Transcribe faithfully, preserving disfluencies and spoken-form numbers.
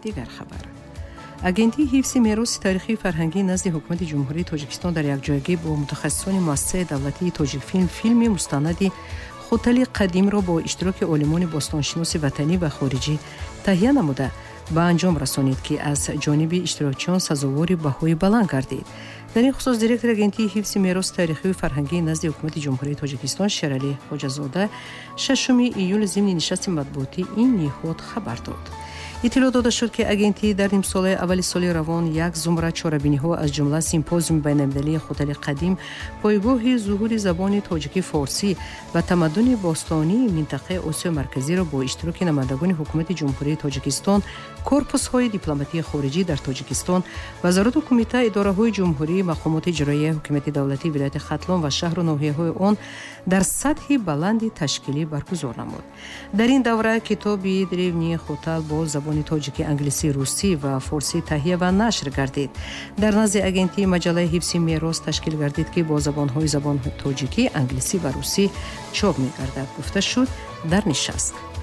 дигар хабар. агентии ҳифзи мероси таърихии фарҳангӣ назди ҳукумати ҷумҳурии тоҷикистон дар якҷоягӣ бо мутахассисони муассисаи давлатии тоҷикфилм филми мустанади хутали қадимро бо иштироки олимони бостоншиноси ватанӣ ва хориҷӣ таҳия намуда ба анҷом расонид, ки аз ҷониби иштирокчиён сазовори баҳои баланд гардид. дар ин хусус директори агентии ҳифзи мероси таърихию фарҳангӣ назди ҳукумати ҷумҳурии тоҷикистон Шералӣ Хоҷазода шашуми июл зимни нишасти матбуотӣ ин ниҳод хабар дод. иттилоъ дода шуд, ки агентии дар нимсолаи аввали соли равон як зумра чорабиниҳо аз ҷумла симпозиуми байналмилалии хутали қадим, пойгоҳи зуҳури забони тоҷикӣ форсӣ ва тамаддуни бостонии минтақаи Осиёи марказиро бо иштироки намояндагони ҳукумати ҷумҳурии тоҷикистон, корпусҳои дипломатии хориҷӣ дар тоҷикистон, вазарату кумита идораҳои ҷумҳурӣ, мақомоти иҷроияи ҳукумати давлатии вилояти Хатлон ва шаҳру ноҳияҳои он дар сатҳи баланди ташкилӣ баргузор намуд. дар ин давра китоби древнии хутал бо забони тоҷикӣ, англисӣ, русӣ ва форсӣ таҳия ва нашр гардид. дар назди агентии маҷаллаи ҳифзи мерос ташкил гардид, ки бо забонҳои забони тоҷикӣ, англисӣ ва русӣ чоп мегардад, гуфта шуд дар нишаст.